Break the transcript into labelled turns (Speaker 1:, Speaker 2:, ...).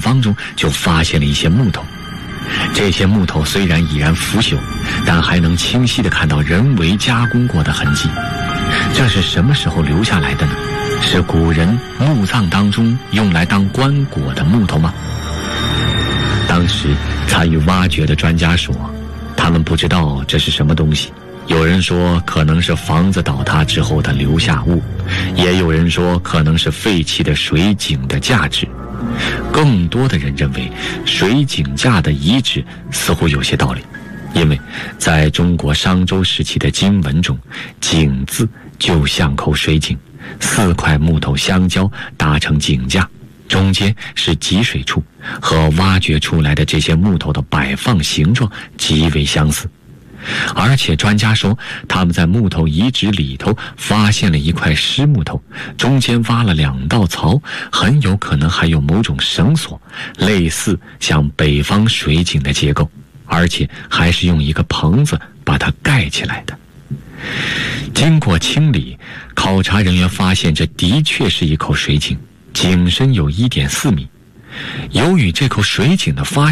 Speaker 1: 方中就发现了一些木头。这些木头虽然已然腐朽，但还能清晰地看到人为加工过的痕迹。这是什么时候留下来的呢？是古人墓葬当中用来当棺椁的木头吗？当时参与挖掘的专家说，他们不知道这是什么东西。有人说可能是房子倒塌之后的留下物，也有人说可能是废弃的水井的架址。更多的人认为水井架的遗址似乎有些道理，因为在中国商周时期的经文中，井字就像口水井，4块木头相交搭成井架，中间是集水处，和挖掘出来的这些木头的摆放形状极为相似。而且专家说，他们在木头遗址里头发现了一块湿木头，中间挖了2道槽，很有可能还有某种绳索，类似像北方水井的结构，而且还是用一个棚子把它盖起来的。经过清理，考察人员发现这的确是一口水井，井深有1.4米。由于这口水井的发